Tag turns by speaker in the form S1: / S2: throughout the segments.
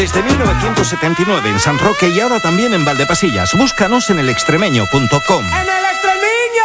S1: Desde 1979 en San Roque y ahora también en Valdepasillas. Búscanos en elextremeño.com.
S2: ¡En el Extremeño!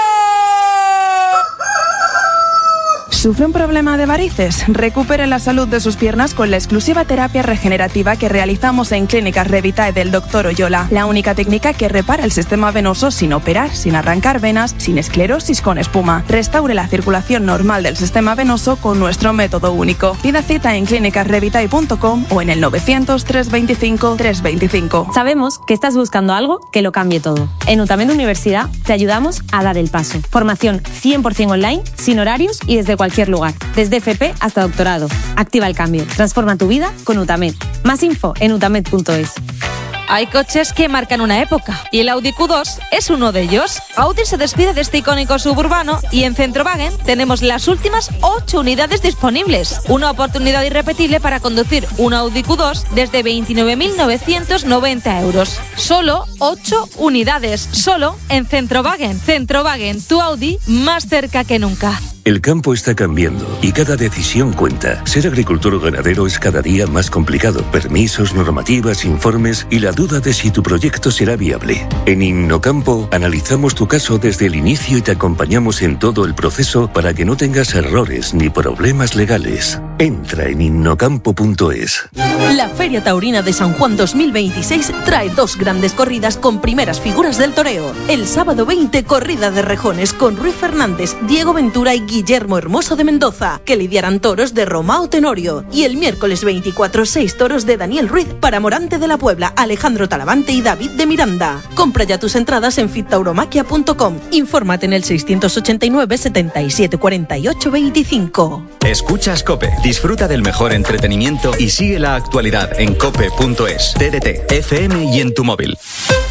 S3: ¿Sufre un problema de varices? Recupere la salud de sus piernas con la exclusiva terapia regenerativa que realizamos en Clínicas Revitae del Dr. Oyola. La única técnica que repara el sistema venoso sin operar, sin arrancar venas, sin esclerosis con espuma. Restaure la circulación normal del sistema venoso con nuestro método único. Pida cita en clínicasrevitae.com o en el 900 325 325.
S4: Sabemos que estás buscando algo que lo cambie todo. En UTAMED Universidad te ayudamos a dar el paso. Formación 100% online, sin horarios y desde cualquier lugar, desde FP hasta doctorado. Activa el cambio. Transforma tu vida con UTAMED. Más info en utamed.es.
S5: Hay coches que marcan una época y el Audi Q2 es uno de ellos. Audi se despide de este icónico suburbano y en Centrowagen tenemos las últimas 8 unidades disponibles. Una oportunidad irrepetible para conducir un Audi Q2 desde 29.990 euros. Solo 8 unidades, solo en Centrowagen. Centrowagen, tu Audi más cerca que nunca.
S6: El campo está cambiando y cada decisión cuenta. Ser agricultor o ganadero es cada día más complicado. Permisos, normativas, informes y la duda de si tu proyecto será viable. En Innocampo analizamos tu caso desde el inicio y te acompañamos en todo el proceso para que no tengas errores ni problemas legales. Entra en innocampo.es.
S7: La Feria Taurina de San Juan 2026 trae 2 grandes corridas con primeras figuras del toreo. El sábado 20, corrida de rejones con Ruiz Fernández, Diego Ventura y Guillermo Hermoso de Mendoza, que lidiarán toros de Romao Tenorio. Y el miércoles 24, 6 toros de Daniel Ruiz para Morante de la Puebla, Alejandro Talavante y David de Miranda. Compra ya tus entradas en fittauromaquia.com. Infórmate en el 689 77 48 25.
S8: Escuchas COPE. Disfruta del mejor entretenimiento y sigue la actualidad en cope.es, TDT, FM y en tu móvil.